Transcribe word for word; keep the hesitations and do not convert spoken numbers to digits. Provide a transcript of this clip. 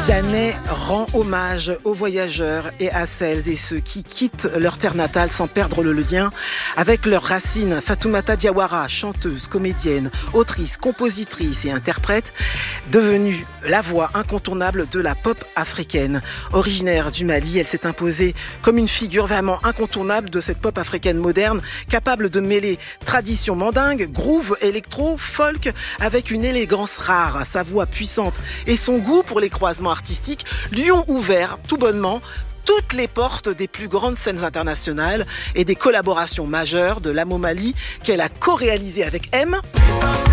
Janet rend hommage aux voyageurs et à celles et ceux qui quittent leur terre natale sans perdre le lien avec leurs racines. Fatoumata Diawara, chanteuse, comédienne, autrice, compositrice et interprète, devenue la voix incontournable de la pop africaine. Originaire du Mali, elle s'est imposée comme une figure vraiment incontournable de cette pop africaine moderne, capable de mêler tradition mandingue, groove, électro, folk, avec une élégance rare. Sa voix puissante et son goût pour les croisements artistiques lui ont ouvert tout bonnement toutes les portes des plus grandes scènes internationales et des collaborations majeures de l'Amo Mali qu'elle a co-réalisées avec M.